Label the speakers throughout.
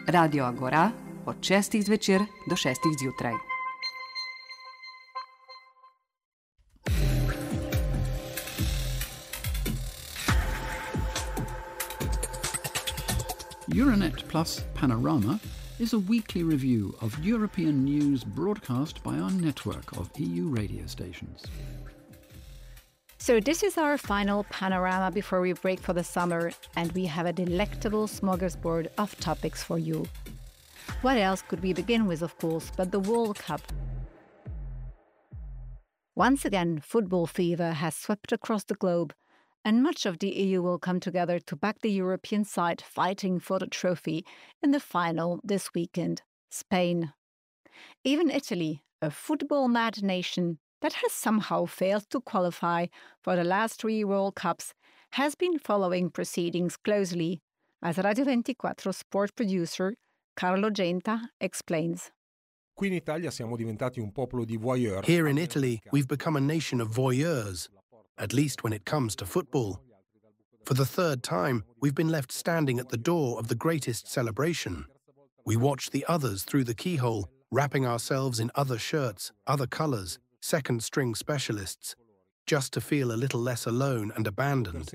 Speaker 1: Radio Agora od 6 zvečer do 6 zjutraj.
Speaker 2: Euronet Plus Panorama is a weekly review of European news broadcast by our network of EU radio stations.
Speaker 3: So this is our final panorama before we break for the summer, and we have a delectable smorgasbord of topics for you. What else could we begin with, of course, but the World Cup? Once again, football fever has swept across the globe, and much of the EU will come together to back the European side fighting for the trophy in the final this weekend, Spain. Even Italy, a football-mad nation that has somehow failed to qualify for the last 3 World Cups, has been following proceedings closely, as Radio 24 sport producer Carlo Genta explains.
Speaker 4: Qui in Italia siamo diventati un popolo di voyeur.
Speaker 5: Here in Italy, we've become a nation of voyeurs, at least when it comes to football. For the third time, we've been left standing at the door of the greatest celebration. We watch the others through the keyhole, wrapping ourselves in other shirts, other colours, second-string specialists, just to feel a little less alone and abandoned.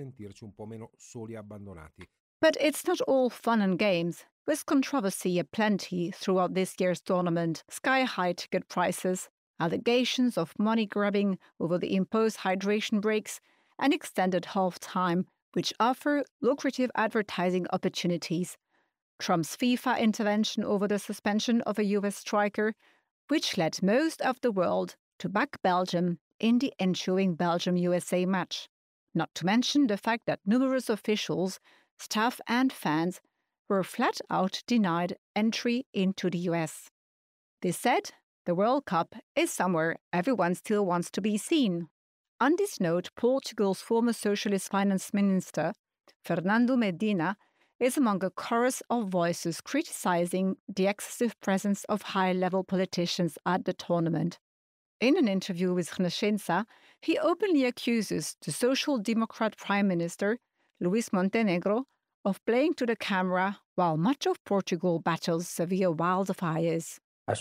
Speaker 3: But it's not all fun and games, with controversy aplenty throughout this year's tournament, sky-high ticket prices, allegations of money grabbing over the imposed hydration breaks, and extended half-time, which offer lucrative advertising opportunities, Trump's FIFA intervention over the suspension of a US striker, which led most of the world to back Belgium in the ensuing Belgium-USA match. Not to mention the fact that numerous officials, staff and fans were flat out denied entry into the US. This said, the World Cup is somewhere everyone still wants to be seen. On this note, Portugal's former socialist finance minister, Fernando Medina, is among a chorus of voices criticizing the excessive presence of high-level politicians at the tournament. In an interview with Renascença, he openly accuses the Social Democrat Prime Minister, Luís Montenegro, of playing to the camera while much of Portugal battles severe wildfires.
Speaker 5: I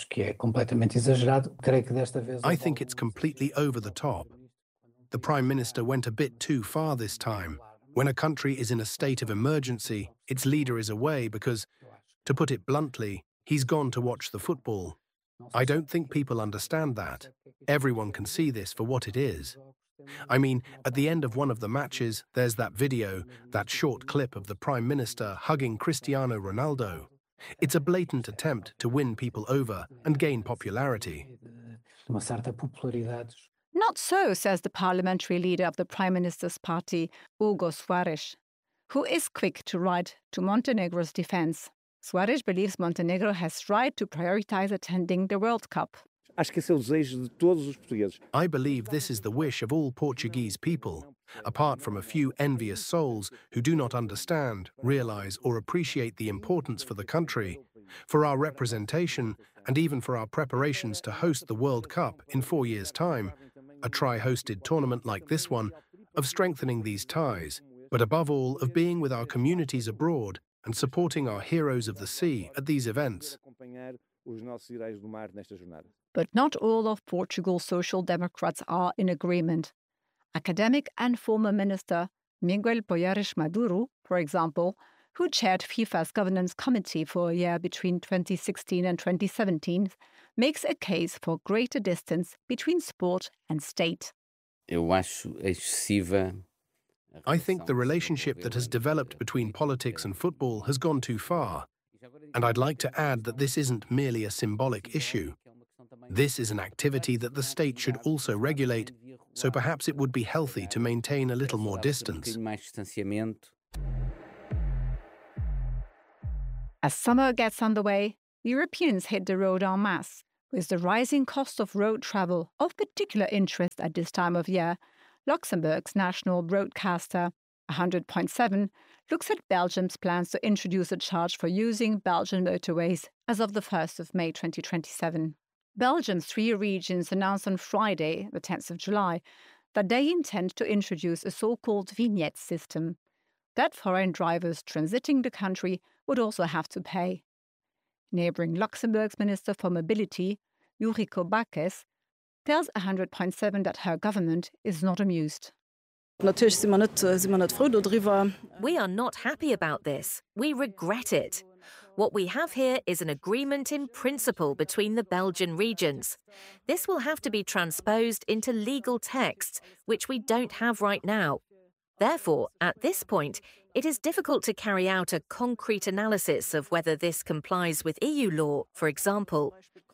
Speaker 5: think it's completely over the top. The Prime Minister went a bit too far this time. When a country is in a state of emergency, its leader is away because, to put it bluntly, he's gone to watch the football. I don't think people understand that. Everyone can see this for what it is. I mean, at the end of one of the matches, there's that video, that short clip of the Prime Minister hugging Cristiano Ronaldo. It's a blatant attempt to win people over and gain popularity.
Speaker 3: Not so, says the parliamentary leader of the Prime Minister's party, Hugo Soares, who is quick to ride to Montenegro's defense. Soares believes Montenegro has right to prioritize attending the World Cup.
Speaker 5: I believe this is the wish of all Portuguese people, apart from a few envious souls who do not understand, realize, or appreciate the importance for the country, for our representation, and even for our preparations to host the World Cup in 4 years' time, a tri-hosted tournament like this one, of strengthening these ties, but above all of being with our communities abroad and supporting our heroes of the sea at these events.
Speaker 3: But not all of Portugal's Social Democrats are in agreement. Academic and former minister Miguel Poiares Maduro, for example, who chaired FIFA's governance committee for a year between 2016 and 2017, makes a case for greater distance between sport and state.
Speaker 5: I think the relationship that has developed between politics and football has gone too far. And I'd like to add that this isn't merely a symbolic issue. This is an activity that the state should also regulate, so perhaps it would be healthy to maintain a little more distance.
Speaker 3: As summer gets underway, Europeans hit the road en masse, with the rising cost of road travel of particular interest at this time of year. Luxembourg's national broadcaster, 100.7, looks at Belgium's plans to introduce a charge for using Belgian motorways as of the 1st of May 2027. Belgium's 3 regions announced on Friday, the 10th of July, that they intend to introduce a so-called vignette system that foreign drivers transiting the country would also have to pay. Neighbouring Luxembourg's Minister for Mobility, Yuriko Bakes, tells 100.7 that her government is not amused.
Speaker 6: We are not happy about this. We regret it. What we have here is an agreement in principle between the Belgian regions. This will have to be transposed into legal texts, which we don't have right now. Therefore, at this point, it is difficult to carry out a concrete analysis of whether this complies with EU law, for example.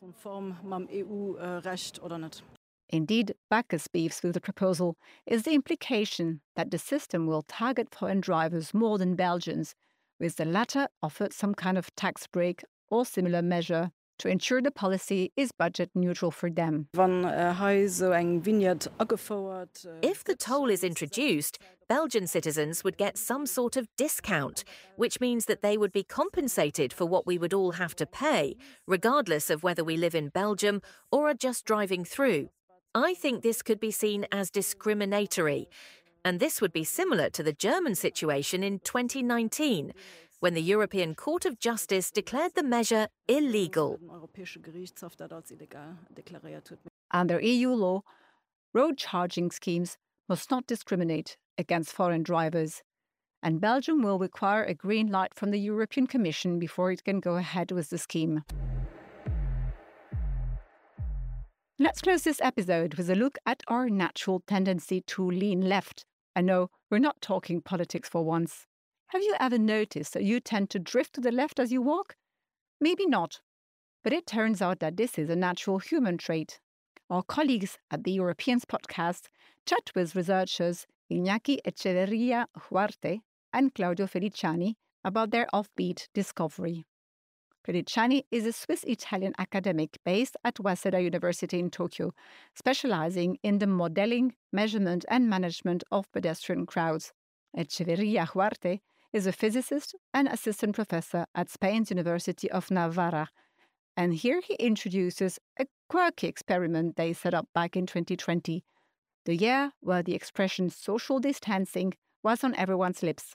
Speaker 3: Indeed, Bakes' beefs with the proposal is the implication that the system will target foreign drivers more than Belgians, with the latter offered some kind of tax break or similar measure to ensure the policy is budget neutral for them.
Speaker 6: If the toll is introduced, Belgian citizens would get some sort of discount, which means that they would be compensated for what we would all have to pay, regardless of whether we live in Belgium or are just driving through. I think this could be seen as discriminatory, and this would be similar to the German situation in 2019, when the European Court of Justice declared the measure illegal.
Speaker 3: Under EU law, road charging schemes must not discriminate against foreign drivers, and Belgium will require a green light from the European Commission before it can go ahead with the scheme. Let's close this episode with a look at our natural tendency to lean left. And no, we're not talking politics for once. Have you ever noticed that you tend to drift to the left as you walk? Maybe not. But it turns out that this is a natural human trait. Our colleagues at the Europeans podcast chat with researchers Iñaki Echeverría Huarte and Claudio Feliciani about their offbeat discovery. Feliciani is a Swiss-Italian academic based at Waseda University in Tokyo, specializing in the modeling, measurement and management of pedestrian crowds. Echeverría Huarte is a physicist and assistant professor at Spain's University of Navarra, and here he introduces a quirky experiment they set up back in 2020, the year where the expression social distancing was on everyone's lips.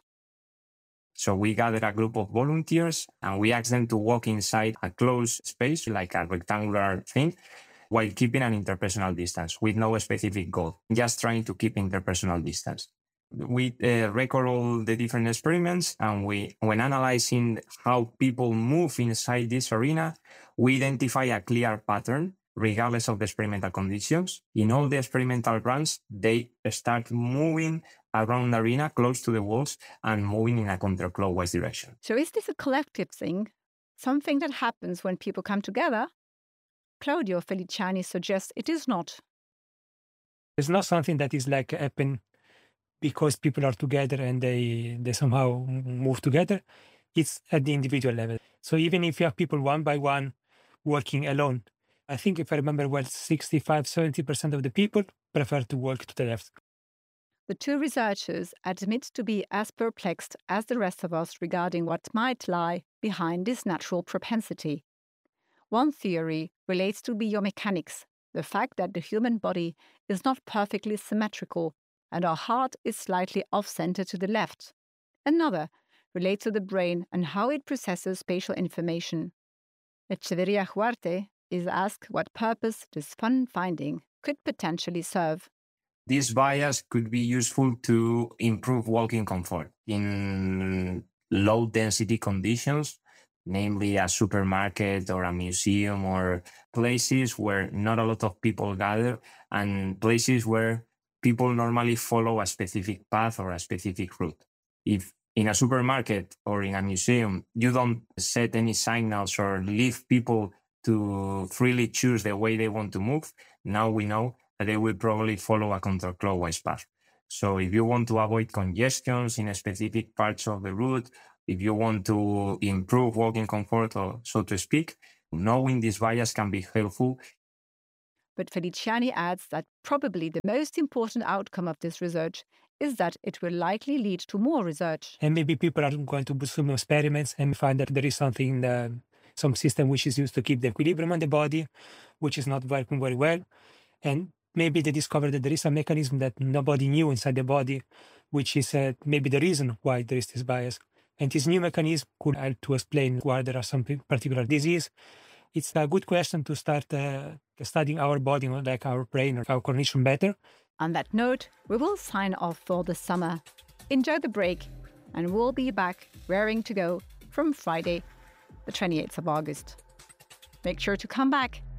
Speaker 7: So we gathered a group of volunteers and we asked them to walk inside a closed space, like a rectangular thing, while keeping an interpersonal distance with no specific goal, just trying to keep interpersonal distance. We record all the different experiments, and when analyzing how people move inside this arena, we identify a clear pattern regardless of the experimental conditions. In all the experimental runs, they start moving around the arena close to the walls and moving in a counterclockwise direction.
Speaker 3: So is this a collective thing? Something that happens when people come together? Claudio Feliciani suggests it is not.
Speaker 8: It's not something that is like happen because people are together and they somehow move together. It's at the individual level. So even if you have people one by one working alone, I think if I remember well, 65-70% of the people prefer to walk to the left.
Speaker 3: The two researchers admit to be as perplexed as the rest of us regarding what might lie behind this natural propensity. One theory relates to biomechanics, the fact that the human body is not perfectly symmetrical and our heart is slightly off-center to the left. Another relates to the brain and how it processes spatial information. Echeverría Huarte is asked what purpose this fun finding could potentially serve.
Speaker 7: This bias could be useful to improve walking comfort in low-density conditions, namely a supermarket or a museum or places where not a lot of people gather and places where people normally follow a specific path or a specific route. If in a supermarket or in a museum, you don't set any signals or leave people to freely choose the way they want to move, now we know that they will probably follow a counterclockwise path. So if you want to avoid congestions in specific parts of the route, if you want to improve walking comfort, or so to speak, knowing this bias can be helpful.
Speaker 3: But Feliciani adds that probably the most important outcome of this research is that it will likely lead to more research.
Speaker 8: And maybe people are going to do some experiments and find that there is something, some system which is used to keep the equilibrium on the body, which is not working very well. And maybe they discover that there is a mechanism that nobody knew inside the body, which is maybe the reason why there is this bias. And this new mechanism could help to explain why there are some particular disease. It's a good question to start studying our body, like our brain or our cognition better.
Speaker 3: On that note, we will sign off for the summer. Enjoy the break, and we'll be back raring to go from Friday, the 28th of August. Make sure to come back